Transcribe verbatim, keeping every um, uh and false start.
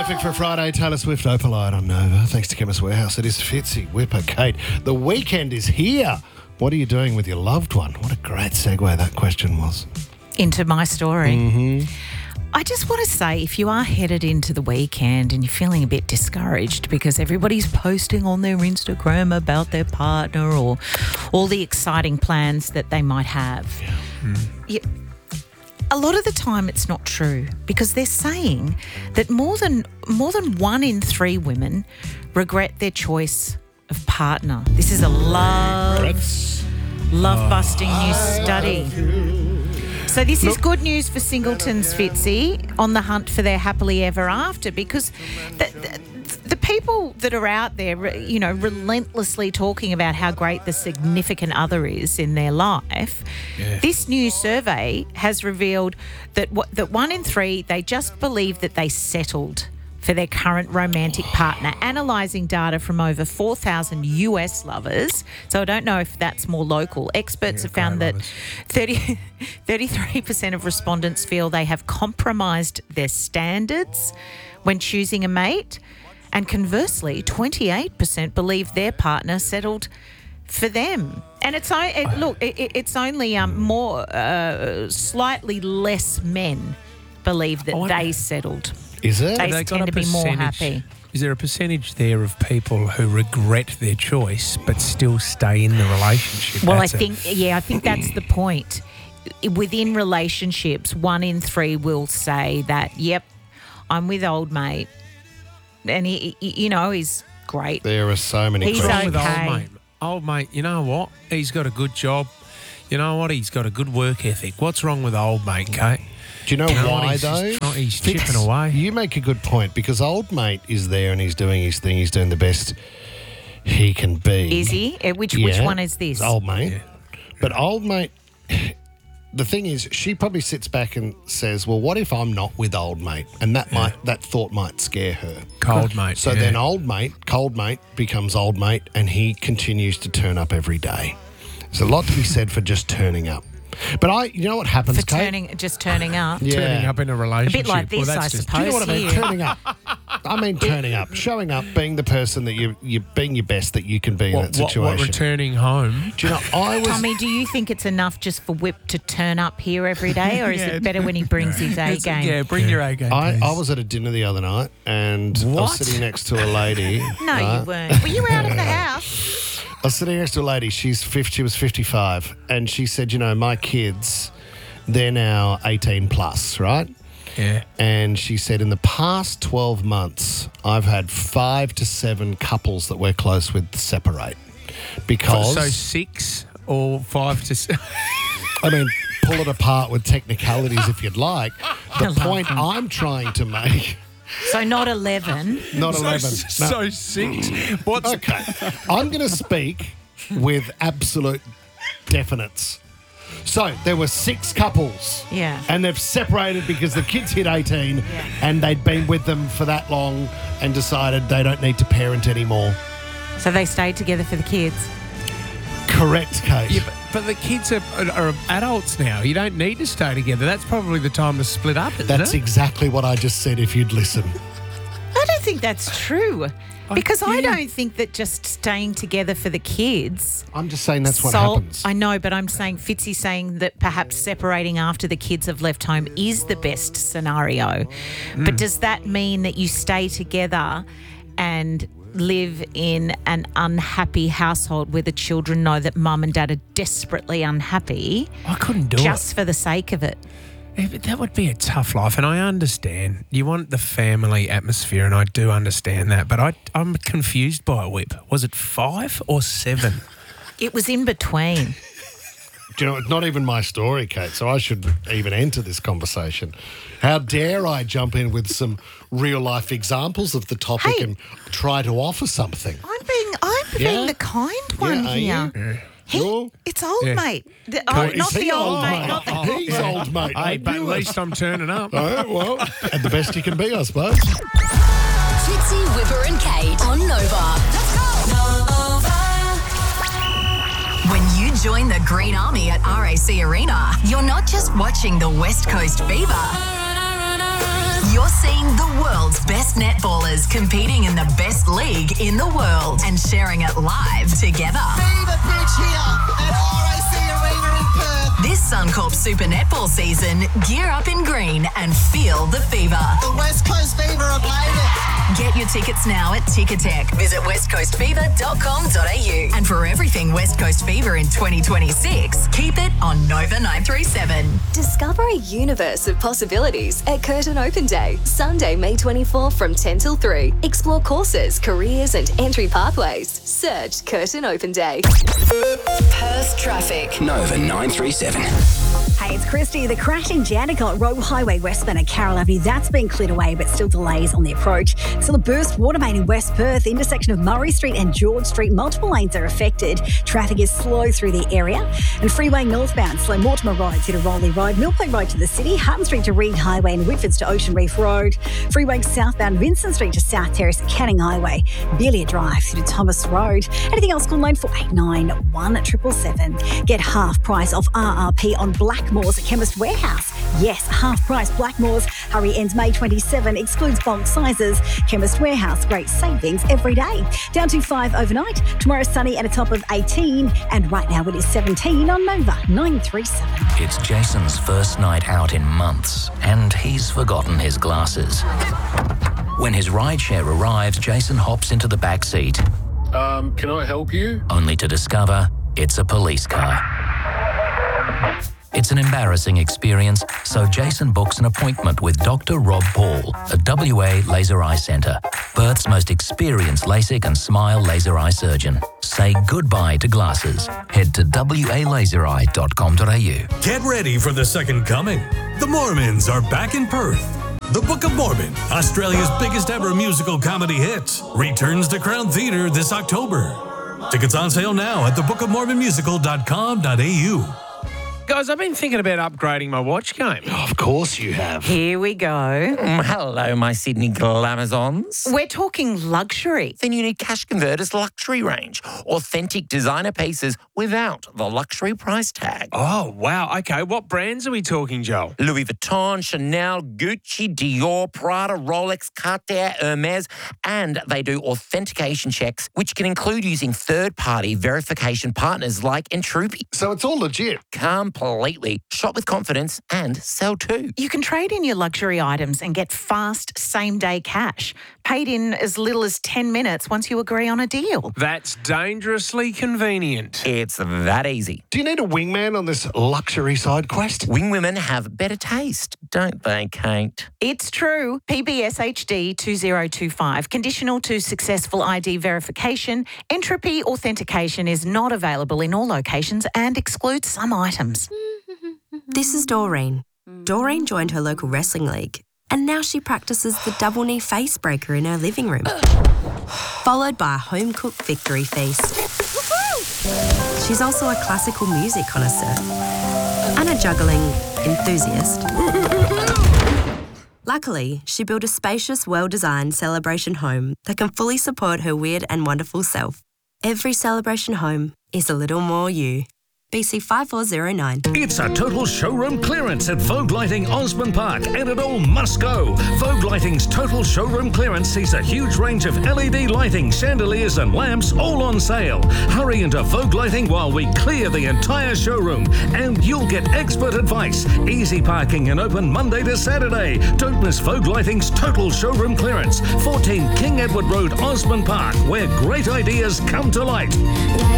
Perfect for Friday. Taylor Swift, Opalite on Nova. Thanks to Chemist Warehouse. It is Fitzy, Whipper, Kate. The weekend is here. What are you doing with your loved one? What a great segue that question was. Into my story. Mm-hmm. I just want to say, if you are headed into the weekend and you're feeling a bit discouraged because everybody's posting on their Instagram about their partner or all the exciting plans that they might have, Yeah. Mm. you, a lot of the time it's not true, because they're saying that more than more than one in three women regret their choice of partner. This is a love, love-busting new study. So this is good news for singletons, Fitzy, on the hunt for their happily ever after, because the, the, the people that are out there, you know, relentlessly talking about how great the significant other is in their life, yeah. This new survey has revealed that what, that one in three, they just believe that they settled for their current romantic partner, analysing data from over four thousand U S lovers. So I don't know if that's more local. Experts yeah, have found that thirty, thirty-three percent of respondents feel they have compromised their standards when choosing a mate. And conversely, twenty-eight percent believe their partner settled for them. And it's it, look, it, it's only um, more, uh, slightly less men believe that they settled. Is it? They, they tend to be more happy. Is there a percentage there of people who regret their choice but still stay in the relationship? Well, that's I think, it. yeah, I think that's the point. Within relationships, one in three will say that, yep, I'm with old mate. And, he, he you know, he's great. There are so many he's questions. Okay. With old mate. Old mate, you know what? He's got a good job. You know what? He's got a good work ethic. What's wrong with old mate, Kate? Do you know you why, he's though? Just, he's chipping away. You make a good point, because old mate is there and he's doing his thing. He's doing the best he can be. Is he? Which yeah. which one is this? Old mate. Yeah. But old mate, the thing is, she probably sits back and says, well, what if I'm not with old mate? And that yeah. might that thought might scare her. Cold mate. So yeah. then old mate, cold mate, becomes old mate, and he continues to turn up every day. There's a lot to be said for just turning up. But I, you know what happens, For Kate? turning, just turning up. Yeah. Turning up in a A relationship. bit like this, well, I that's just, suppose. Do you know what I mean? here. Turning up. I mean turning up. Showing up, being the person that you, you being your best that you can be in what, that what, situation. what returning home? Do you know, I was... Tommy, do you think it's enough just for Whip to turn up here every day, or is Yeah. it better when he brings his A It's- game? Yeah, bring your A game, I, please. I was at a dinner the other night, and I What? was sitting next to a lady. No, right? you weren't. Were you out of the house? I was sitting next to a lady. She's fifty, she was fifty-five, and she said, you know, my kids, they're now eighteen plus, right? Yeah. And she said, in the past twelve months, I've had five to seven couples that we're close with separate. Because... So six or five to six? I mean, pull it apart with technicalities if you'd like. The point I'm trying to make... So not eleven. Not so, eleven. So No. six. What's Okay. I'm going to speak with absolute definites. So there were six couples. Yeah. And they've separated because the kids hit eighteen Yeah. and they'd been with them for that long and decided they don't need to parent anymore. So they stayed together for the kids. Correct, Kate. Yeah, but, but the kids are, are adults now. You don't need to stay together. That's probably the time to split up, isn't That's it? exactly what I just said if you'd listen. I don't think that's true. Because I yeah. don't think that just staying together for the kids. I'm just saying that's what sol- happens. I know, but I'm saying Fitzy's saying that perhaps separating after the kids have left home is the best scenario. Mm. But does that mean that you stay together and live in an unhappy household where the children know that mum and dad are desperately unhappy I couldn't do just for the sake of it? it. Yeah, but that would be a tough life, and I understand. You want the family atmosphere, and I do understand that, but I, I'm confused by a Whip. Was it five or seven? It was in between. Do you know, it's not even my story, Kate, so I should even enter this conversation. How dare I jump in with some real-life examples of the topic Hey. and try to offer something? I'm being I'm Yeah? being the kind one Yeah, are here. you? He, Sure. it's old Yeah. mate. The, Oh, oh, is not he the old mate. Not the, He's old, mate. Hey, not but at you. least I'm turning up. Oh, well, and the best you can be, I suppose. Fitzy, Whipper and Kate on Nova. Let's go! Nova. When you join the Green Army at R A C Arena, you're not just watching the West Coast Fever. You're seeing the world's best netball. competing in the best league in the world and sharing it live together. Fever pitch here at R A C Arena in Perth. This Suncorp Super Netball season, gear up in green and feel the fever. The West Coast Fever have made it. Get your tickets now at Ticketek. Visit west coast fever dot com dot a u. And for everything West Coast Fever in twenty twenty-six, keep it on Nova nine three seven. Discover a universe of possibilities at Curtin Open Day, Sunday, May twenty-fourth from ten till three. Explore courses, careers and entry pathways. Search Curtin Open Day. Perth traffic. Nova nine three seven. Hey, it's Christy. The crash in Jandakot Road Highway westbound at Carroll Avenue, that's been cleared away, but still delays on the approach. Still a burst water main in West Perth, intersection of Murray Street and George Street. Multiple lanes are affected. Traffic is slow through the area. And freeway northbound, slow Mortimer Road to Rowley Road, Millpoint Road to the city, Hutton Street to Reed Highway and Whitfords to Ocean Reef Road. Freeway southbound, Vincent Street to South Terrace, Canning Highway, Belia Drive through to Thomas Road. Anything else, call nine four eight nine, one seven seven seven. Get half price off R R P on Blackmores at Chemist Warehouse. Yes, half price Blackmores. Hurry ends May twenty-seventh. Excludes bulk sizes. Chemist Warehouse. Great savings every day. Down to five overnight. Tomorrow sunny and a top of eighteen. And right now it is seventeen on Nova nine three seven. It's Jason's first night out in months, and he's forgotten his glasses. When his rideshare arrives, Jason hops into the back seat, Um, can I help you? only to discover it's a police car. It's an embarrassing experience, so Jason books an appointment with Doctor Rob Paul at W A Laser Eye Centre, Perth's most experienced LASIK and SMILE laser eye surgeon. Say goodbye to glasses. Head to w a laser eye dot com dot a u. Get ready for the second coming. The Mormons are back in Perth. The Book of Mormon, Australia's biggest ever musical comedy hit, returns to Crown Theatre this October. Tickets on sale now at the book of mormon musical dot com dot a u. Guys, I've been thinking about upgrading my watch game. Of course you have. Here we go. Mm, hello, my Sydney Glamazons. We're talking luxury. Then you need Cash Converters luxury range. Authentic designer pieces without the luxury price tag. Oh, wow. Okay, what brands are we talking, Joel? Louis Vuitton, Chanel, Gucci, Dior, Prada, Rolex, Cartier, Hermes, and they do authentication checks, which can include using third-party verification partners like Entropy. So it's all legit. Completely. Shop with confidence and sell too. You can trade in your luxury items and get fast same-day cash, paid in as little as ten minutes once you agree on a deal. That's dangerously convenient. It's that easy. Do you need a wingman on this luxury side quest? Wing women have better taste, don't they, Kate? It's true. P B S H D two zero two five. Conditional to successful I D verification. Entropy authentication is not available in all locations and excludes some items. This is Doreen. Doreen joined her local wrestling league and now she practices the double knee face breaker in her living room, followed by a home-cooked victory feast. She's also a classical music connoisseur and a juggling enthusiast. Luckily, she built a spacious, well-designed celebration home that can fully support her weird and wonderful self. Every celebration home is a little more you. B C five four zero nine. It's a total showroom clearance at Vogue Lighting Osborne Park, and it all must go. Vogue Lighting's total showroom clearance sees a huge range of L E D lighting, chandeliers and lamps all on sale. Hurry into Vogue Lighting while we clear the entire showroom, and you'll get expert advice, easy parking and open Monday to Saturday. Don't miss Vogue Lighting's total showroom clearance, fourteen King Edward Road, Osborne Park, where great ideas come to light.